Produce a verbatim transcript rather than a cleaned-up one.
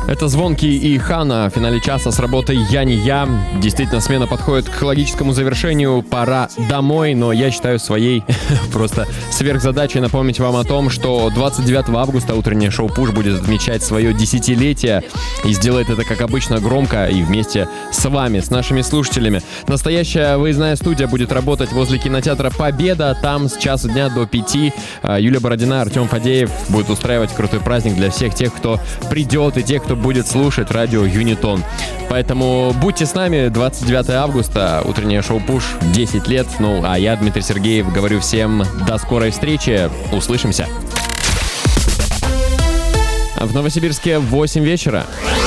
Это Звонкий и Хана в финале часа с работой «Я не я». Действительно, смена подходит к логическому завершению. Пора домой, но я считаю своей просто сверхзадачей напомнить вам о том, что двадцать девятого августа утреннее шоу «Пуш» будет отмечать свое десятилетие и сделает это, как обычно, громко и вместе с вами, с нашими слушателями. Настоящая выездная студия будет работать возле кинотеатра «Победа». Там с часу дня до пяти Юлия Бородина, Артем Фадеев будут устраивать крутой праздник для всех тех, кто придет, и тех, кто будет слушать радио Юнитон. Поэтому будьте с нами. Двадцать девятого августа, утреннее шоу «Пуш», десять лет. Ну, а я, Дмитрий Сергеев, говорю всем до скорой встречи. Услышимся. В Новосибирске восемь вечера.